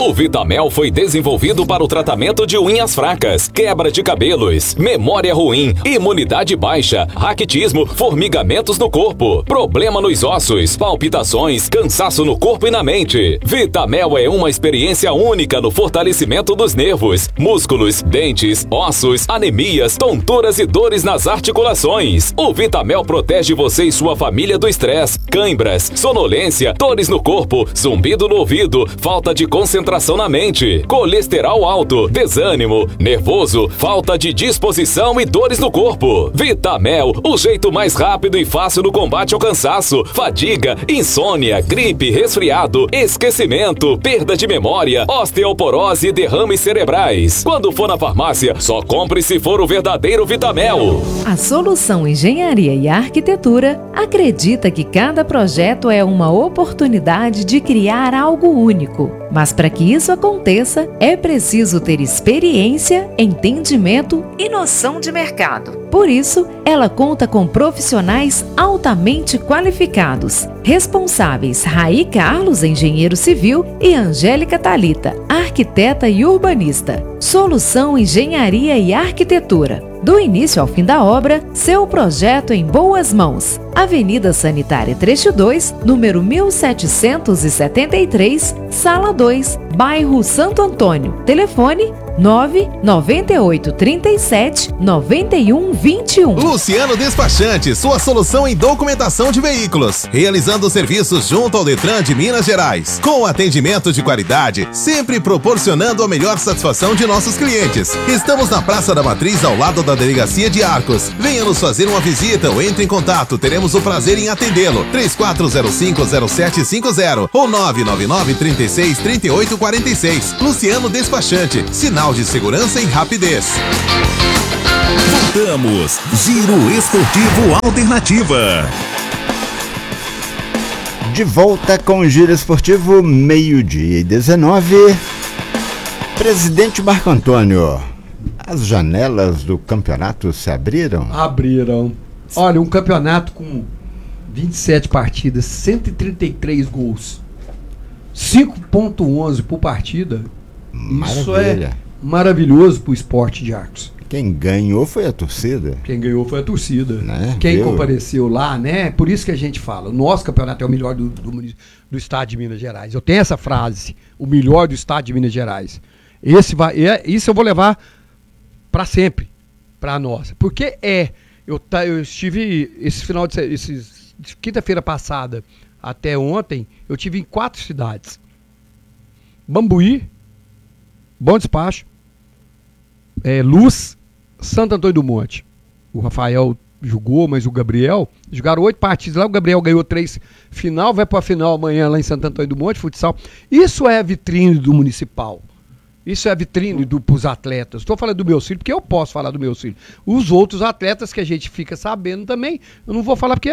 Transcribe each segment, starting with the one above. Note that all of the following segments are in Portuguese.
O Vitamel foi desenvolvido para o tratamento de unhas fracas, quebra de cabelos, memória ruim, imunidade baixa, raquitismo, formigamentos no corpo, problema nos ossos, palpitações, cansaço no corpo e na mente. Vitamel é uma experiência única no fortalecimento dos nervos, músculos, dentes, ossos, anemias, tonturas e dores nas articulações. O Vitamel protege você e sua família do estresse, cãibras, sonolência, dores no corpo, zumbido no ouvido, falta de concentração na mente, colesterol alto, desânimo, nervoso, falta de disposição e dores no corpo. Vitamel, o jeito mais rápido e fácil no combate ao cansaço, fadiga, insônia, gripe, resfriado, esquecimento, perda de memória, osteoporose e derrames cerebrais. Quando for na farmácia, só compre se for o verdadeiro Vitamel. A Solução Engenharia e Arquitetura acredita que cada projeto é uma oportunidade de criar algo único. Mas para que isso aconteça, é preciso ter experiência, entendimento e noção de mercado. Por isso, ela conta com profissionais altamente qualificados, responsáveis Raí Carlos, engenheiro civil, e Angélica Thalita, arquiteta e urbanista. Solução Engenharia e Arquitetura. Do início ao fim da obra, seu projeto em boas mãos. Avenida Sanitária Trecho 2, número 1773, Sala 2, bairro Santo Antônio. Telefone 99837-9121. Luciano Despachante, sua solução em documentação de veículos. Realizando serviços junto ao Detran de Minas Gerais. Com atendimento de qualidade, sempre proporcionando a melhor satisfação de nossos clientes. Estamos na Praça da Matriz, ao lado da Delegacia de Arcos. Venha nos fazer uma visita ou entre em contato. Teremos o prazer em atendê-lo. 3405-0750 ou 999-36-3846. Luciano Despachante. Sinal de segurança e rapidez. Voltamos. Giro Esportivo Alternativa. De volta com o Giro Esportivo, 12:19. Presidente Marco Antônio, as janelas do campeonato se abriram? Abriram. Olha, um campeonato com 27 partidas, 133 gols, 5,11 por partida. Maravilha. Isso é maravilhoso pro esporte de Arcos. Quem ganhou foi a torcida. Quem ganhou foi a torcida. Né? Quem compareceu lá, né? Por isso que a gente fala, o nosso campeonato é o melhor do estado de Minas Gerais. Eu tenho essa frase, o melhor do estado de Minas Gerais. Isso eu vou levar para sempre, para nós. Porque eu estive de quinta-feira passada até ontem, eu estive em 4 cidades. Bambuí, Bom Despacho, Luz, Santo Antônio do Monte. O Rafael jogou, mas o Gabriel jogaram 8 partidas lá. O Gabriel ganhou 3 final, vai para a final amanhã lá em Santo Antônio do Monte, futsal. Isso é a vitrine do municipal. Isso é a vitrine pros atletas. Estou falando do meu filho, porque eu posso falar do meu filho. Os outros atletas que a gente fica sabendo também, eu não vou falar porque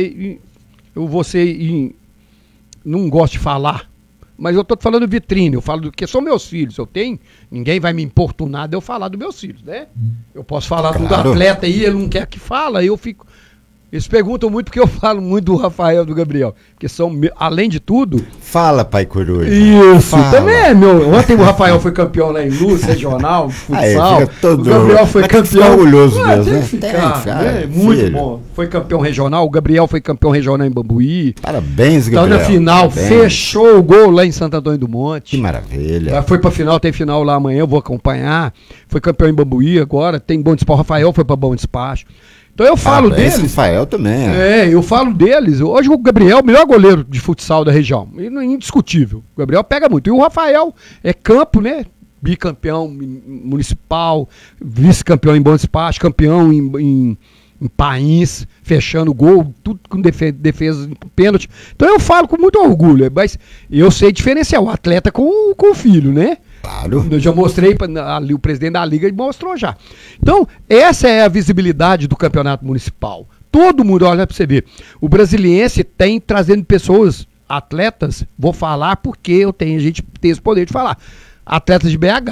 não gosto de falar. Mas eu tô falando vitrine, eu falo do que são meus filhos. Ninguém vai me importunar de eu falar dos meus filhos, né? Eu posso falar do atleta aí, ele não quer que fala, eu fico. Eles perguntam muito porque eu falo muito do Rafael e do Gabriel. Porque são, além de tudo... Fala, pai coruja. Isso, fala. Também é meu. Ontem o Rafael foi campeão lá em Luz, regional, futsal. O Gabriel foi campeão. Orgulhoso mesmo, né? Tem que ficar, muito filho. Bom. Foi campeão regional, o Gabriel foi campeão regional em Bambuí. Parabéns, Gabriel. Então na final, fechou o gol lá em Santo Antônio do Monte. Que maravilha. Foi pra final, tem final lá amanhã, eu vou acompanhar. Foi campeão em Bambuí agora, tem Bom Despacho. O Rafael foi pra Bom Despacho. Então eu falo deles. O Rafael também. Eu falo deles. Hoje o Gabriel é o melhor goleiro de futsal da região. Indiscutível. O Gabriel pega muito. E o Rafael é campo, né? Bicampeão municipal, vice-campeão em Bom Despacho, campeão em País, fechando gol, tudo com defesa, pênalti. Então eu falo com muito orgulho. Mas eu sei diferenciar o atleta com o filho, né? Claro. Eu já mostrei, o presidente da liga mostrou já. Então, essa é a visibilidade do campeonato municipal. Todo mundo, olha pra você ver, o Brasiliense tem trazendo pessoas, atletas, vou falar porque a gente tem esse poder de falar. Atletas de BH,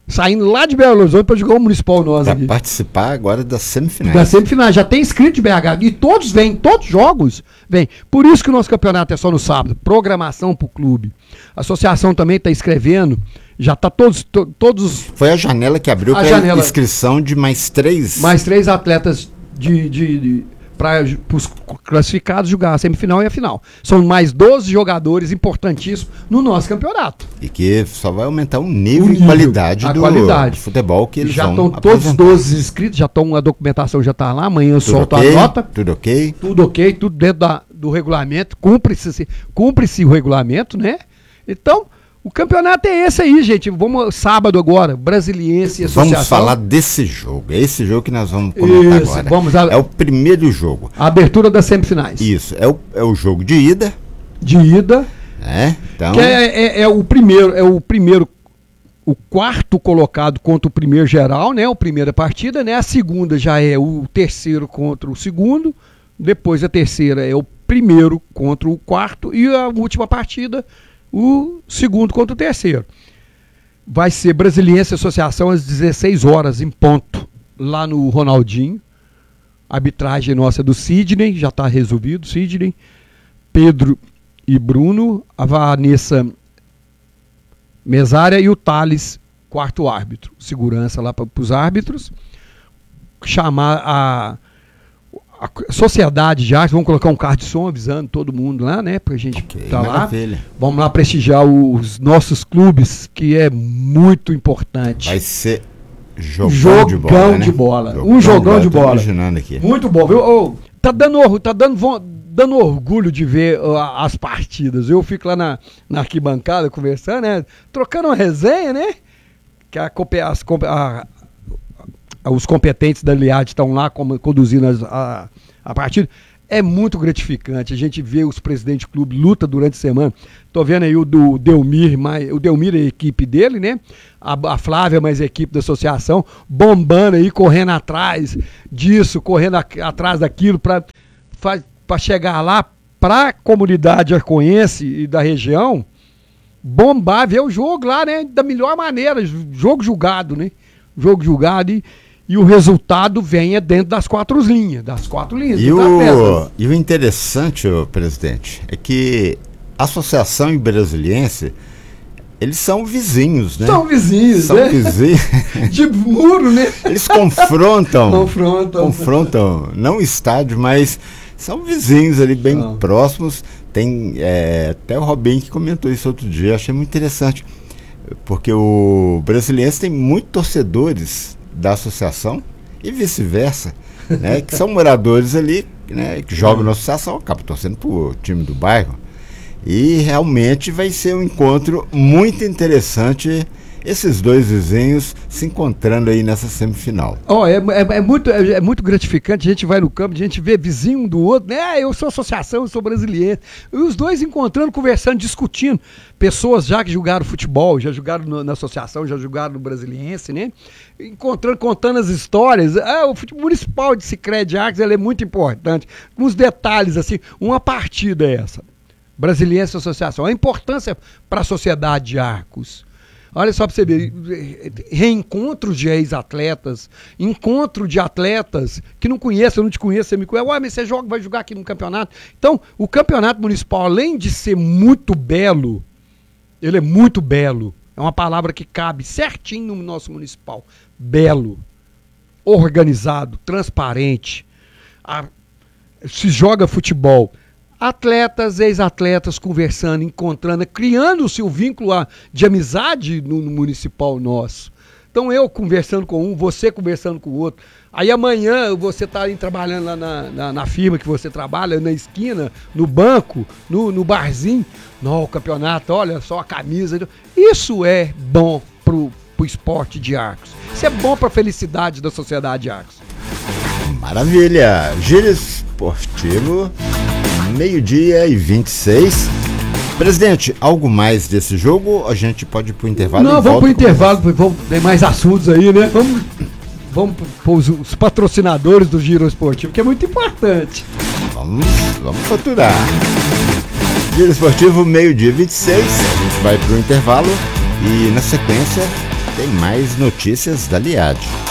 Saindo lá de Belo Horizonte para jogar o Municipal nosso aqui. Para participar agora das semifinais. Das semifinais, já tem inscrito de BH. E todos vêm, todos os jogos vêm. Por isso que o nosso campeonato é só no sábado. Programação pro clube. A associação também está escrevendo. Já está todos. Foi a janela que abriu para inscrição de mais 3. Mais 3 atletas para os classificados jogar a semifinal e a final. São mais 12 jogadores importantíssimos no nosso campeonato. E que só vai aumentar o nível e qualidade do futebol que eles já vão estão todos 12 inscritos, já estão, a documentação já está lá, amanhã eu solto a nota. Tudo ok? Tudo ok, tudo dentro do regulamento, cumpre-se o regulamento, né? Então, o campeonato é esse aí, gente. Vamos sábado agora, Brasiliense e Associação. Vamos falar desse jogo. É esse jogo que nós vamos comentar agora. É o primeiro jogo. A abertura das semifinais. Isso. É o jogo de ida. De ida. Então... Que é o primeiro, o quarto colocado contra o primeiro geral, né? A primeira partida, né? A segunda já é o terceiro contra o segundo. Depois a terceira é o primeiro contra o quarto. E a última partida, o segundo contra o terceiro. Vai ser Brasiliense Associação às 16 horas em ponto, lá no Ronaldinho. A arbitragem nossa é do Sidney, já está resolvido, Sidney. Pedro e Bruno, a Vanessa Mesária e o Thales, quarto árbitro. Segurança lá para os árbitros. Chamar a sociedade de arte, vamos colocar um carro de som avisando todo mundo lá, né? Pra gente estar lá. Vamos lá prestigiar os nossos clubes, que é muito importante. Vai ser jogão de bola. De bola. Um jogão de bola. Imaginando aqui. Muito bom, viu? Tá dando orgulho de ver as partidas. Eu fico lá na arquibancada conversando, né? Trocando uma resenha, né? Que os competentes da Liad estão lá conduzindo a partida. É muito gratificante. A gente vê os presidentes de clube luta durante a semana. Tô vendo aí o Delmir, o Delmir e a equipe dele, né? A Flávia, mais a equipe da associação, bombando aí, correndo atrás disso, correndo atrás daquilo para chegar lá para a comunidade arcoense e da região, bombar, ver o jogo lá, né? Da melhor maneira, jogo julgado, né? Jogo julgado e o resultado venha dentro das quatro linhas. E o interessante, presidente, é que a Associação e Brasiliense, eles são vizinhos, né? São vizinhos. De muro, né? Eles confrontam, não estádio, mas são vizinhos ali bem próximos. Tem até o Robinho que comentou isso outro dia, achei muito interessante, porque o Brasiliense tem muitos torcedores da associação e vice-versa, né, que são moradores ali, né, que jogam na associação, acabam torcendo pro time do bairro, e realmente vai ser um encontro muito interessante, esses dois vizinhos se encontrando aí nessa semifinal. É muito gratificante. A gente vai no campo, a gente vê vizinho um do outro, né? Eu sou associação, eu sou brasileiro. E os dois encontrando, conversando, discutindo. Pessoas já que jogaram futebol, já jogaram na associação, já jogaram no Brasiliense, né? Encontrando, contando as histórias. O futebol municipal de Sicredi Arcos, ele é muito importante. Com os detalhes, assim, uma partida é essa. Brasiliense Associação. A importância para a sociedade de Arcos. Olha só para você ver, reencontros de ex-atletas, encontro de atletas que não conhecem, eu não te conheço, você me conhece, mas você vai jogar aqui no campeonato. Então, o campeonato municipal, além de ser muito belo, ele é muito belo, é uma palavra que cabe certinho no nosso municipal, belo, organizado, transparente, se joga futebol. Atletas, ex-atletas conversando, encontrando, criando o seu vínculo de amizade no municipal nosso. Então eu conversando com um, você conversando com o outro. Aí amanhã você está aí trabalhando lá na firma que você trabalha, na esquina, no banco, no barzinho. Não, o campeonato, olha só a camisa. Isso é bom pro esporte de Arcos. Isso é bom para a felicidade da sociedade de Arcos. Maravilha! Giro esportivo. 12:26. Presidente, algo mais desse jogo? A gente pode ir pro intervalo? Não, vamos pro intervalo, tem mais assuntos aí, né? Vamos os patrocinadores do Giro Esportivo, que é muito importante. Vamos faturar. Giro Esportivo, 12:26. A gente vai pro intervalo e na sequência tem mais notícias da Liad.